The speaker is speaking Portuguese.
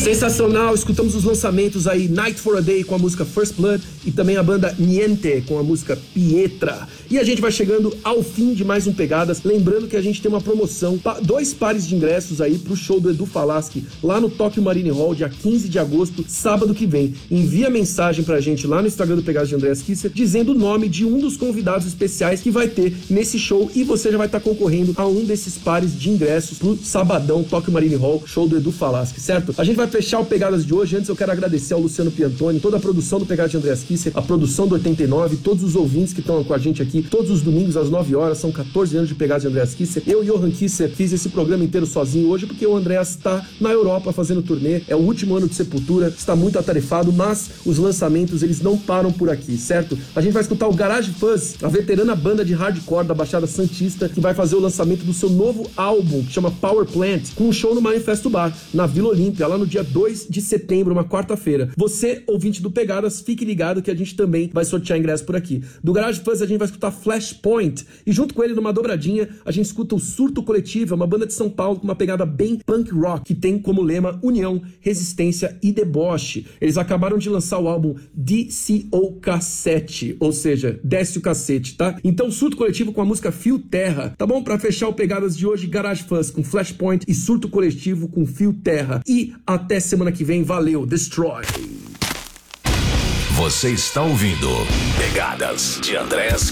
Sensacional, escutamos os lançamentos aí, Night for a Day com a música First Blood e também a banda Niente com a música Pietra. E a gente vai chegando ao fim de mais um Pegadas, lembrando que a gente tem uma promoção, 2 pares de ingressos aí pro show do Edu Falaschi lá no Tokyo Marine Hall, dia 15 de agosto, sábado que vem. Envia mensagem pra gente lá no Instagram do Pegadas de Andreas Kisser, dizendo o nome de um dos convidados especiais que vai ter nesse show e você já vai estar concorrendo a um desses pares de ingressos pro sabadão Tokyo Marine Hall, show do Edu Falaschi, certo? A gente vai fechar o Pegadas de hoje. Antes eu quero agradecer ao Luciano Piantoni, toda a produção do Pegadas de Andreas Kisser, a produção do 89, todos os ouvintes que estão com a gente aqui todos os domingos às 9 horas, são 14 anos de Pegadas de Andreas Kisser. Eu, Johan Kisser, fiz esse programa inteiro sozinho hoje porque o Andreas está na Europa fazendo turnê, é o último ano de Sepultura, está muito atarefado, mas os lançamentos eles não param por aqui, certo? A gente vai escutar o Garage Fuzz, a veterana banda de hardcore da Baixada Santista, que vai fazer o lançamento do seu novo álbum, que chama Power Plant, com um show no Manifesto Bar, na Vila Olímpia, lá no dia 2 de setembro, uma quarta-feira. Você, ouvinte do Pegadas, fique ligado que a gente também vai sortear ingresso por aqui. Do Garage Fuzz a gente vai escutar Flashpoint, e junto com ele, numa dobradinha, a gente escuta o Surto Coletivo, uma banda de São Paulo com uma pegada bem punk rock, que tem como lema União, Resistência e Deboche. Eles acabaram de lançar o álbum DCO Cassete, ou seja, desce o cacete, tá? Então, Surto Coletivo com a música Fio Terra, tá bom? Pra fechar o Pegadas de hoje, Garage Fuzz com Flashpoint e Surto Coletivo com Fio Terra. E até semana que vem, valeu, Destroy! Você está ouvindo Pegadas de Andreas